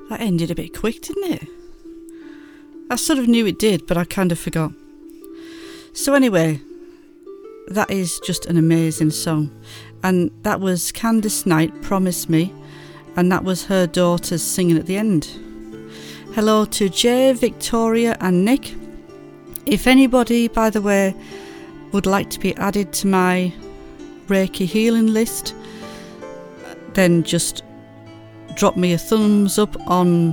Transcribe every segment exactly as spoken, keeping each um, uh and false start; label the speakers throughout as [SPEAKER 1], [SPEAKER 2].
[SPEAKER 1] That ended a bit quick, didn't it? I sort of knew it did, but I kind of forgot. So anyway, that is just an amazing song. And that was Candice Knight, Promise Me, and that was her daughters singing at the end. Hello to Jay, Victoria and Nick. If anybody, by the way, would like to be added to my Reiki healing list, then just drop me a thumbs up on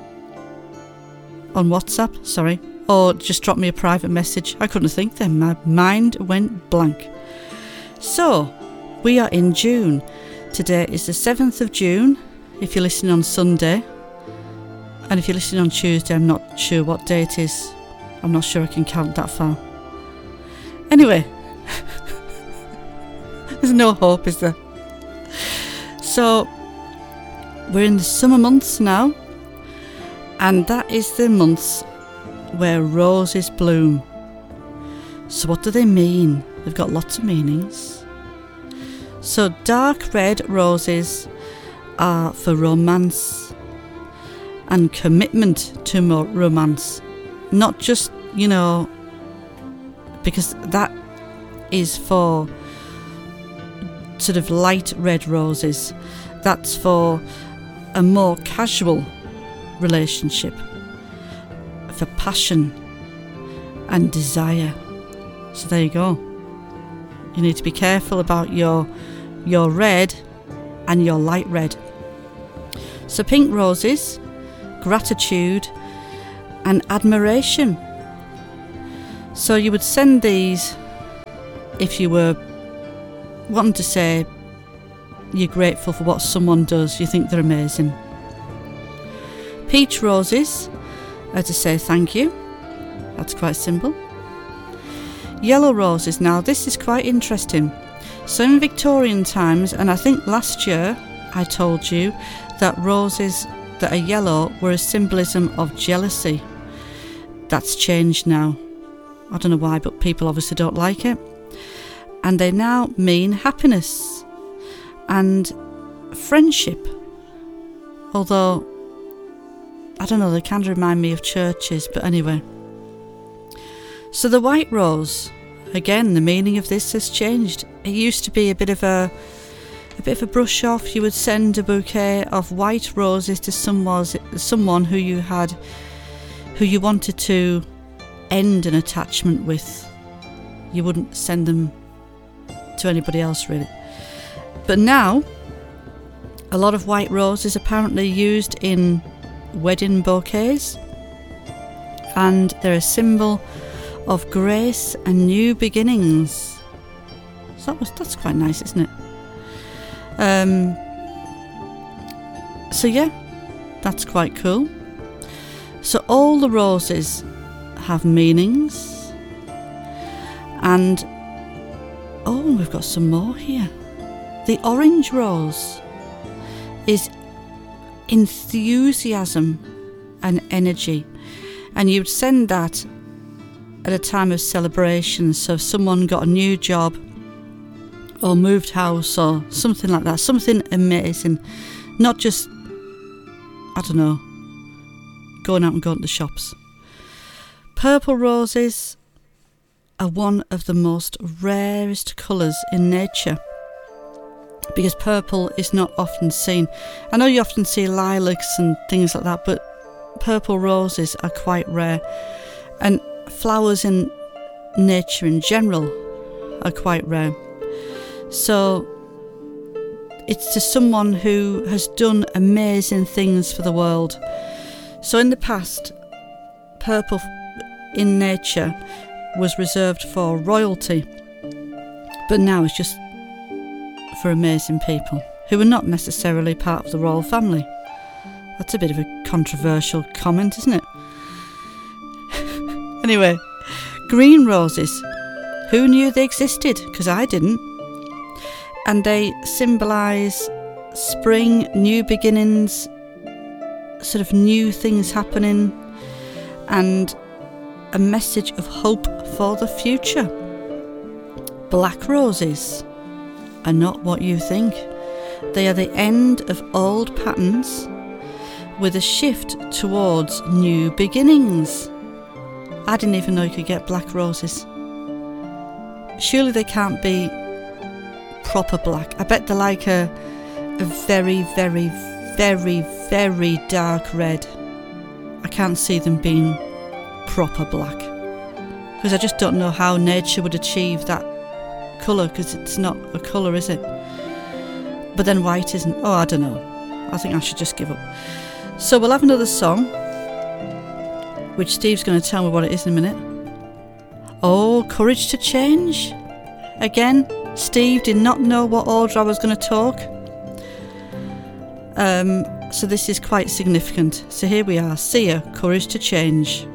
[SPEAKER 1] on WhatsApp, sorry, or just drop me a private message. I couldn't think then, my mind went blank. So, we are in June. Today is the seventh of June, if you're listening on Sunday. And if you're listening on Tuesday, I'm not sure what day it is. I'm not sure I can count that far. Anyway, there's no hope, is there? So, we're in the summer months now, and that is the months where roses bloom. So what do they mean? They've got lots of meanings. So dark red roses are for romance and commitment to more romance. Not just, you know, because that is for sort of light red roses. That's for a more casual relationship, for passion and desire. So there you go. You need to be careful about your your red and your light red. So pink roses, gratitude and admiration. So you would send these if you were wanting to say you're grateful for what someone does, you think they're amazing. Peach roses are to say thank you. That's quite simple. Yellow roses, now this is quite interesting. So in Victorian times, and I think last year I told you that roses that are yellow were a symbolism of jealousy. That's changed now. I don't know why, but people obviously don't like it. And they now mean happiness and friendship. Although, I don't know, they kind of remind me of churches, but anyway. So the white rose, again, the meaning of this has changed. It used to be a bit of a a bit of a brush off. You would send a bouquet of white roses to someone, someone who you had, who you wanted to end an attachment with. You wouldn't send them to anybody else, really. But now, a lot of white roses apparently used in wedding bouquets, and they're a symbol of grace and new beginnings. So that was, that's quite nice, isn't it? Um, so yeah, that's quite cool. So all the roses have meanings, and oh, we've got some more here. The orange rose is enthusiasm and energy, and you'd send that at a time of celebration. So if someone got a new job or moved house or something like that, something amazing, not just, I don't know, going out and going to the shops. Purple roses are one of the most rarest colours in nature, because purple is not often seen. I know you often see lilacs and things like that, but purple roses are quite rare. And flowers in nature in general are quite rare. So it's to someone who has done amazing things for the world. So in the past, purple in nature was reserved for royalty, but now it's just for amazing people who are not necessarily part of the royal family. That's a bit of a controversial comment, isn't it? Anyway, green roses. Who knew they existed? Because I didn't. And they symbolise spring, new beginnings, sort of new things happening, and a message of hope for the future. Black roses are not what you think. They are the end of old patterns with a shift towards new beginnings. I didn't even know you could get black roses. Surely they can't be proper black. I bet they're like a, a very, very, very, very dark red. I can't see them being proper black, because I just don't know how nature would achieve that colour, because it's not a colour, is it? But then white isn't. Oh, I don't know. I think I should just give up. So we'll have another song, which Steve's going to tell me what it is in a minute. Oh, Courage to Change. Again, Steve did not know what order I was going to talk. Um, so this is quite significant. So here we are. Sia, Courage to Change.